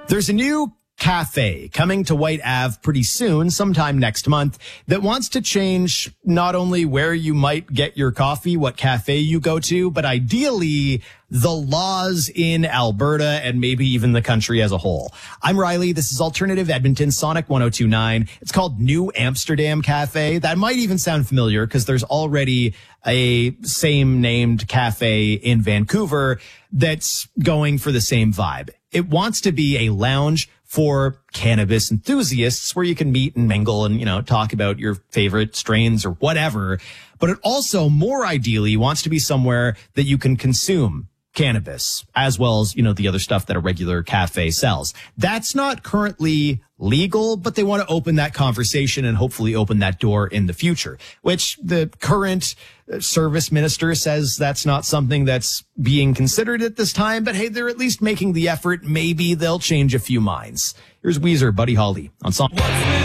There's a new cafe coming to White Ave pretty soon, sometime next month, that wants to change not only where you might get your coffee, what cafe you go to, but ideally the laws in Alberta and maybe even the country as a whole. I'm Riley. This is Alternative Edmonton Sonic 102.9. It's called New Amsterdam Cafe. That might even sound familiar because there's already a same named cafe in Vancouver that's going for the same vibe. It wants to be a lounge for cannabis enthusiasts where you can meet and mingle and, talk about your favorite strains or whatever. But it also, more ideally, wants to be somewhere that you can consume cannabis as well as, the other stuff that a regular cafe sells. That's not currently legal, but they want to open that conversation and hopefully open that door in the future, which the current service minister says that's not something that's being considered at this time. But hey, they're at least making the effort. Maybe they'll change a few minds. Here's Weezer, Buddy Holly on Song.